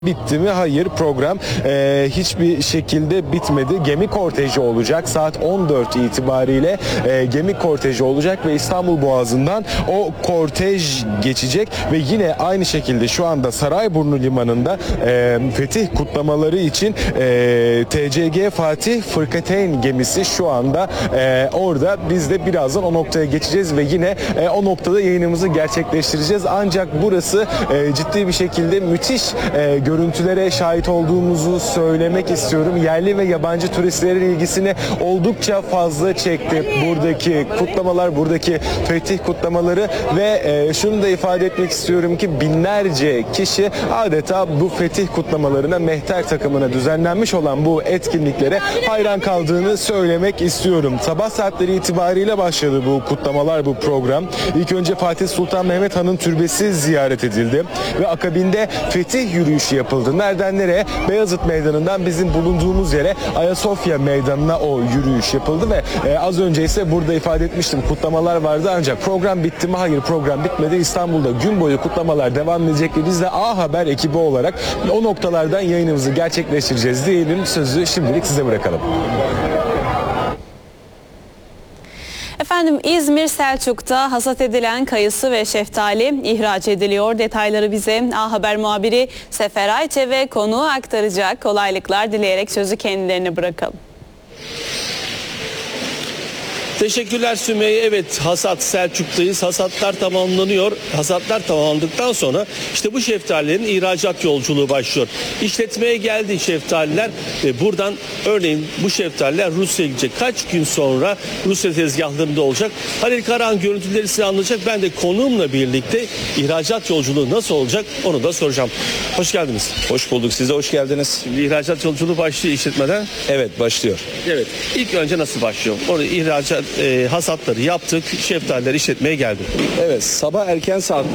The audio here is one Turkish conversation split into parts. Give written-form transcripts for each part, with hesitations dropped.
Bitti mi? Hayır, program hiçbir şekilde bitmedi. Gemi korteji olacak. Saat 14 itibariyle gemi korteji olacak ve İstanbul Boğazı'ndan o kortej geçecek ve yine aynı şekilde şu anda Sarayburnu Limanı'nda fetih kutlamaları için TCG Fatih Fırkateyn gemisi şu anda orada. Biz de birazdan o noktaya geçeceğiz ve yine o noktada yayınımızı gerçekleştireceğiz. Ancak burası ciddi bir şekilde müthiş görüntülere şahit olduğumuzu söylemek istiyorum. Yerli ve yabancı turistlerin ilgisini oldukça fazla çekti buradaki kutlamalar, buradaki fetih kutlamaları ve şunu da ifade etmek istiyorum ki binlerce kişi adeta bu fetih kutlamalarına, mehter takımına düzenlenmiş olan bu etkinliklere hayran kaldığını söylemek istiyorum. Sabah saatleri itibariyle başladı bu kutlamalar, bu program. İlk önce Fatih Sultan Mehmet Han'ın türbesi ziyaret edildi ve akabinde fetih yürüyüşü yapıldı. Nereden nereye? Beyazıt Meydanı'ndan bizim bulunduğumuz yere Ayasofya Meydanı'na o yürüyüş yapıldı ve az önce ise burada ifade etmiştim, kutlamalar vardı ancak program bitti mi? Hayır, program bitmedi. İstanbul'da gün boyu kutlamalar devam edecek ve biz de A Haber ekibi olarak o noktalardan yayınımızı gerçekleştireceğiz diyelim. Sözü şimdilik size bırakalım. Efendim, İzmir Selçuk'ta hasat edilen kayısı ve şeftali ihraç ediliyor. Detayları bize A Haber muhabiri Sefer Ayçe ve konuğu aktaracak. Kolaylıklar dileyerek sözü kendilerine bırakalım. Teşekkürler Sümeyye. Evet, hasat Selçuk'tayız. Hasatlar tamamlanıyor. Hasatlar tamamlandıktan sonra işte bu şeftalilerin ihracat yolculuğu başlıyor. İşletmeye geldi şeftaliler ve buradan örneğin bu şeftaliler Rusya'ya gidecek. Kaç gün sonra Rusya tezgahlarında olacak. Halil Karahan görüntüleri size anlatacak. Ben de konuğumla birlikte ihracat yolculuğu nasıl olacak onu da soracağım. Hoş geldiniz. Hoş bulduk. Siz de hoş geldiniz. Şimdi ihracat yolculuğu başlıyor işletmeden. Evet, başlıyor. Evet. İlk önce nasıl başlıyor? Onu ihracat hasatları yaptık. Şeftaliler işletmeye geldi. Evet, sabah erken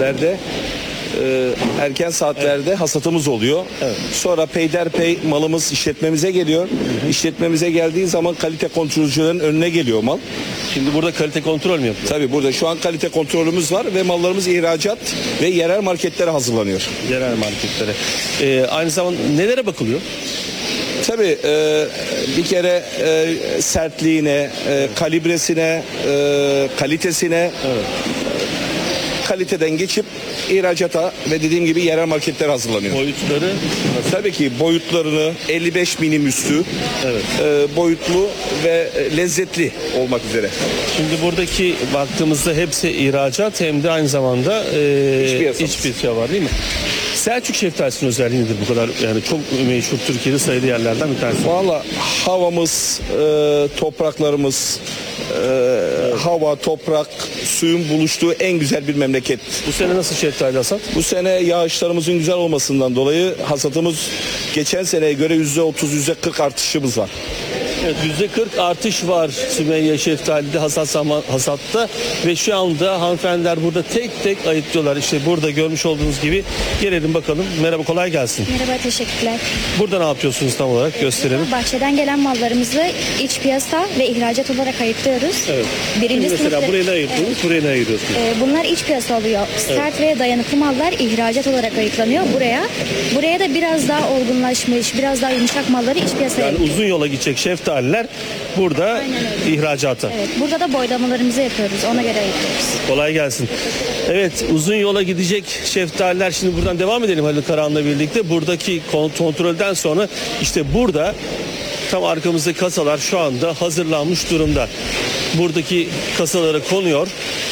saatlerde hasatımız oluyor. Evet. Sonra peyderpey malımız işletmemize geliyor. İşletmemize geldiği zaman kalite kontrolcülerin önüne geliyor mal. Şimdi burada kalite kontrol mü yapıyor? Tabii burada şu an kalite kontrolümüz var ve mallarımız ihracat ve yerel marketlere hazırlanıyor. Yerel marketlere. Aynı zamanda nelere bakılıyor? Tabii bir kere sertliğine, kalibresine, kalitesine, kaliteden geçip ihracata ve dediğim gibi yerel marketlere hazırlanıyor. Boyutları? Tabii ki boyutlarını 55 milim üstü, boyutlu ve lezzetli olmak üzere. Şimdi buradaki baktığımızda hepsi ihracat hem de aynı zamanda iç piyasa var değil mi? Selçuk şeftalisinin özelliği nedir bu kadar? Yani çok meşhur, Türkiye'de sayılı yerlerden bir tanesi. Valla havamız, topraklarımız, hava, toprak, suyun buluştuğu en güzel bir memleket. Bu sene nasıl şeftali hasat? Bu sene yağışlarımızın güzel olmasından dolayı hasatımız geçen seneye göre %30, %40 artışımız var. Evet, %40 artış var Sümeyye şeftalide hasatta ve şu anda hanımefendiler burada tek tek ayıtlıyorlar. İşte burada görmüş olduğunuz gibi gelelim bakalım. Merhaba, kolay gelsin. Merhaba, teşekkürler. Burada ne yapıyorsunuz tam olarak gösterelim. Bahçeden gelen mallarımızı iç piyasa ve ihracat olarak ayıklıyoruz. Evet. Birinci Mesela sınıfta, buraya ne ayırıyorsunuz? Buraya ne ayırıyorsunuz? bunlar iç piyasa oluyor. Sert ve dayanıklı mallar ihracat olarak ayıklanıyor buraya. Buraya da biraz daha olgunlaşmış, biraz daha yumuşak malları iç piyasaya Yani uzun yola gidecek şeftaliler burada ihracata. Evet, burada da boydamalarımızı yapıyoruz. Ona göre ayıklıyoruz. Kolay gelsin. Evet, uzun yola gidecek şeftaliler. Şimdi buradan devam edelim Halil Karahan'la birlikte. Buradaki kontrolden sonra işte burada tam arkamızdaki kasalar şu anda hazırlanmış durumda. Buradaki kasalara konuyor.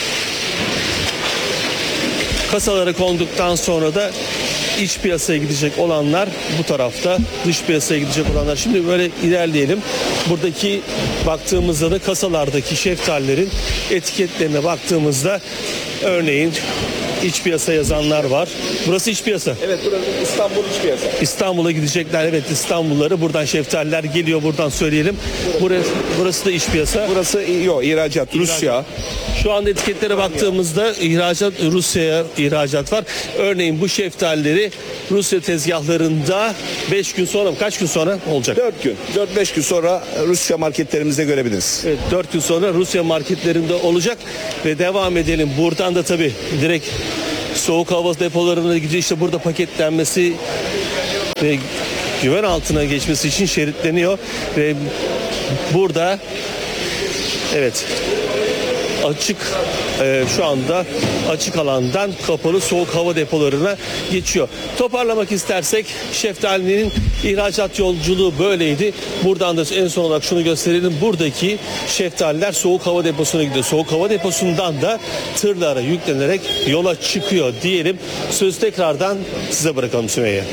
Kasalara konduktan sonra da iç piyasaya gidecek olanlar bu tarafta, dış piyasaya gidecek olanlar. Şimdi böyle ilerleyelim. Buradaki baktığımızda da kasalardaki şeftalilerin etiketlerine baktığımızda örneğin iç piyasa yazanlar var. Burası iç piyasa. Evet, burası İstanbul iç piyasa. İstanbul'a gidecekler. Evet, İstanbulları buradan şeftaliler geliyor, buradan söyleyelim. Burası da iç piyasa. Burası ihracat, Rusya. Şu anda etiketlere baktığımızda ihracat, Rusya'ya ihracat var. Örneğin bu şeftalileri Rusya tezgahlarında 5 gün sonra mı? Kaç gün sonra olacak? 4 gün. 4-5 gün sonra Rusya marketlerimizde görebiliriz. Evet, 4 gün sonra Rusya marketlerinde olacak ve devam edelim. Buradan da tabii direkt soğuk hava depolarına gidiyor. İşte burada paketlenmesi ve güven altına geçmesi için şeritleniyor ve burada evet açık şu anda açık alandan kapalı soğuk hava depolarına geçiyor. Toparlamak istersek şeftalinin ihracat yolculuğu böyleydi. Buradan da en son olarak şunu gösterelim. Buradaki şeftaliler soğuk hava deposuna gidiyor. Soğuk hava deposundan da tırlara yüklenerek yola çıkıyor diyelim. Sözü tekrardan size bırakalım Sümeyye.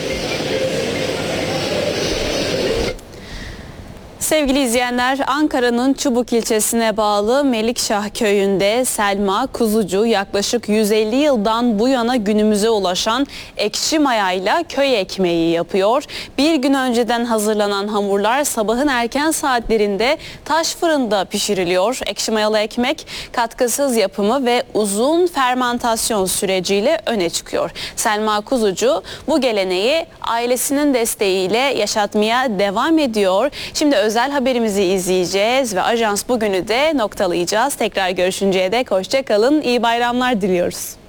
Sevgili izleyenler, Ankara'nın Çubuk ilçesine bağlı Melikşah köyünde Selma Kuzucu yaklaşık 150 yıldan bu yana günümüze ulaşan ekşi mayayla köy ekmeği yapıyor. Bir gün önceden hazırlanan hamurlar sabahın erken saatlerinde taş fırında pişiriliyor. Ekşi mayalı ekmek katkısız yapımı ve uzun fermantasyon süreciyle öne çıkıyor. Selma Kuzucu bu geleneği ailesinin desteğiyle yaşatmaya devam ediyor. Şimdi özel haberimizi izleyeceğiz ve Ajans bugünü de noktalayacağız. Tekrar görüşünceye dek hoşça kalın. İyi bayramlar diliyoruz.